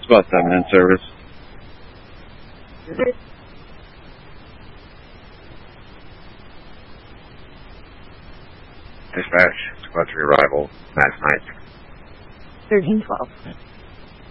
Bus 7 in service. Dispatch, Squad 3 arrival, Madison Heights. 1312.